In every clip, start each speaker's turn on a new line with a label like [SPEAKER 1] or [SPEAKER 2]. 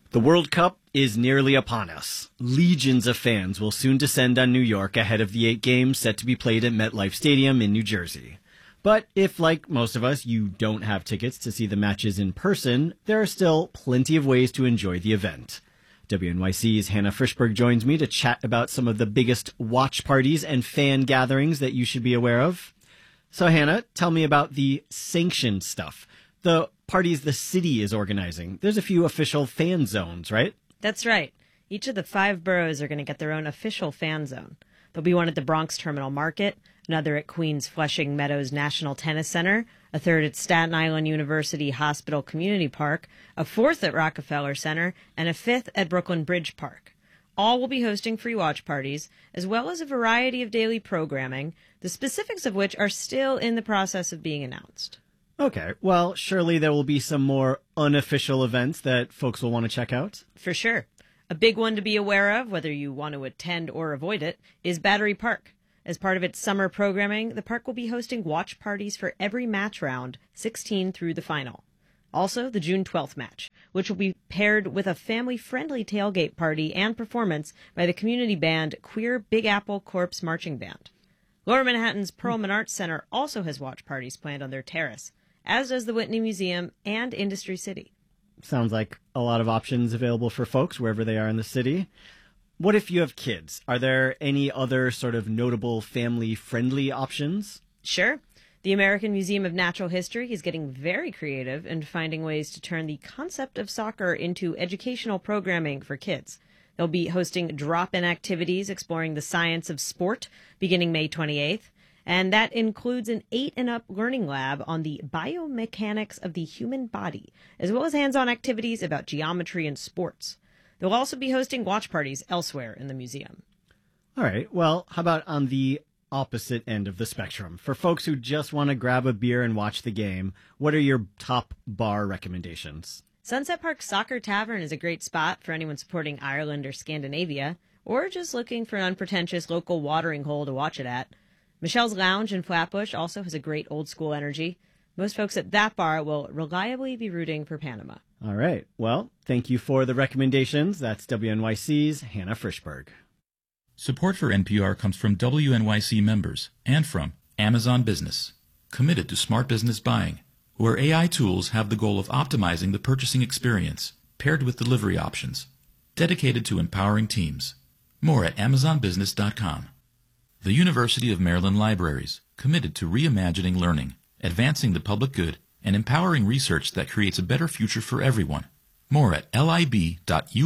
[SPEAKER 1] The World Cup is nearly upon us. Legions of fans will soon descend on New York ahead of the 8 games set to be played at MetLife Stadium in New Jersey. But if, like most of us, you don't have tickets to see the matches in person, there are still plenty of ways to enjoy the event. WNYC's Hannah Frischberg joins me to chat about some of the biggest watch parties and fan gatherings that you should be aware of. So Hannah, tell me about the sanctioned stuff. The parties the city is organizing. There's a few official fan zones, right?
[SPEAKER 2] That's right. Each of the 5 boroughs are going to get their own official fan zone. There'll be one at the Bronx Terminal Market, another at Queens Flushing Meadows National Tennis Center, a third at Staten Island University Hospital Community Park, a fourth at Rockefeller Center, and a fifth at Brooklyn Bridge Park. All will be hosting free watch parties, as well as a variety of daily programming, the specifics of which are still in the process of being announced.
[SPEAKER 1] Okay, well, surely there will be some more unofficial events that folks will want to check out.
[SPEAKER 2] For sure. A big one to be aware of, whether you want to attend or avoid it, is Battery Park. As part of its summer programming, the park will be hosting watch parties for every match round, 16 through the final. Also, the June 12th match, which will be paired with a family-friendly tailgate party and performance by the community band Queer Big Apple Corpse Marching Band. Lower Manhattan's Perlman Arts Center also has watch parties planned on their terrace, as does the Whitney Museum and Industry City.
[SPEAKER 1] Sounds like a lot of options available for folks wherever they are in the city. What if you have kids? Are there any other sort of notable family-friendly options?
[SPEAKER 2] Sure. The American Museum of Natural History is getting very creative in finding ways to turn the concept of soccer into educational programming for kids. They'll be hosting drop-in activities exploring the science of sport beginning May 28th. And that includes an 8-and-up learning lab on the biomechanics of the human body, as well as hands-on activities about geometry and sports. They'll also be hosting watch parties elsewhere in the museum.
[SPEAKER 1] All right. Well, how about on the opposite end of the spectrum? For folks who just want to grab a beer and watch the game, what are your top bar recommendations?
[SPEAKER 2] Sunset Park Soccer Tavern is a great spot for anyone supporting Ireland or Scandinavia, or just looking for an unpretentious local watering hole to watch it at. Michelle's Lounge in Flatbush also has a great old-school energy. Most folks at that bar will reliably be rooting for Panama.
[SPEAKER 1] All right. Well, thank you for the recommendations. That's WNYC's Hannah Frischberg.
[SPEAKER 3] Support for NPR comes from WNYC members and from Amazon Business, committed to smart business buying, where AI tools have the goal of optimizing the purchasing experience, paired with delivery options, dedicated to empowering teams. More at AmazonBusiness.com. The University of Maryland Libraries, committed to reimagining learning, advancing the public good, and empowering research that creates a better future for everyone. More at lib.umd.edu.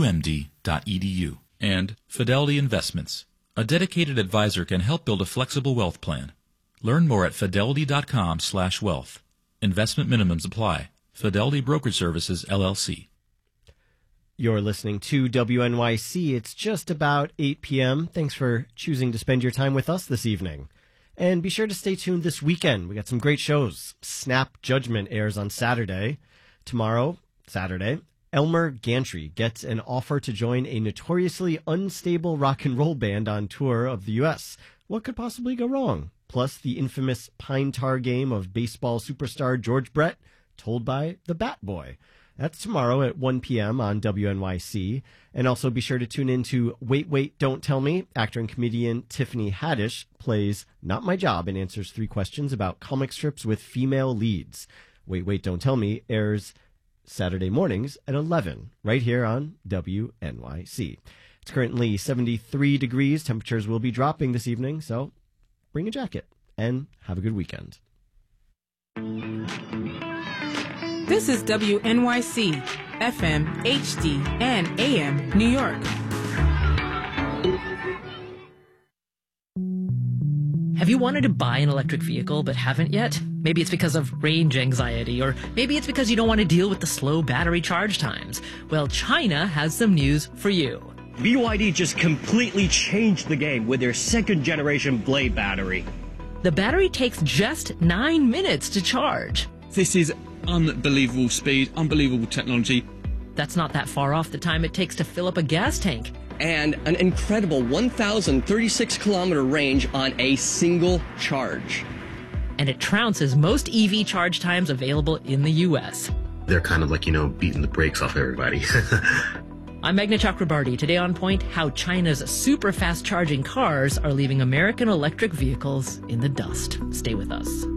[SPEAKER 3] And Fidelity Investments. A dedicated advisor can help build a flexible wealth plan. Learn more at fidelity.com/wealth. Investment minimums apply. Fidelity Brokerage Services, LLC.
[SPEAKER 1] You're listening to WNYC. It's just about 8 p.m. Thanks for choosing to spend your time with us this evening. And be sure to stay tuned this weekend. We got some great shows. Snap Judgment airs on Saturday. Tomorrow, Saturday, Elmer Gantry gets an offer to join a notoriously unstable rock and roll band on tour of the U.S. What could possibly go wrong? Plus, the infamous Pine Tar game of baseball superstar George Brett, told by the Bat Boy. That's tomorrow at 1 p.m. on WNYC. And also be sure to tune in to Wait, Wait, Don't Tell Me. Actor and comedian Tiffany Haddish plays Not My Job and answers 3 questions about comic strips with female leads. Wait, Wait, Don't Tell Me airs Saturday mornings at 11, right here on WNYC. It's currently 73 degrees. Temperatures will be dropping this evening, so bring a jacket and have a good weekend.
[SPEAKER 4] This is WNYC, FM, HD, and AM, New York.
[SPEAKER 5] Have you wanted to buy an electric vehicle but haven't yet? Maybe it's because of range anxiety, or maybe it's because you don't want to deal with the slow battery charge times. Well, China has some news for you.
[SPEAKER 6] BYD just completely changed the game with their 2nd-generation Blade battery.
[SPEAKER 5] The battery takes just 9 minutes to charge.
[SPEAKER 7] This is unbelievable speed, unbelievable technology.
[SPEAKER 5] That's not that far off the time it takes to fill up a gas tank.
[SPEAKER 6] And an incredible 1,036-kilometer range on a single charge.
[SPEAKER 5] And it trounces most EV charge times available in the U.S.
[SPEAKER 8] They're kind of like, beating the brakes off everybody.
[SPEAKER 5] I'm Meghna Chakrabarty. Today on Point, how China's super fast charging cars are leaving American electric vehicles in the dust. Stay with us.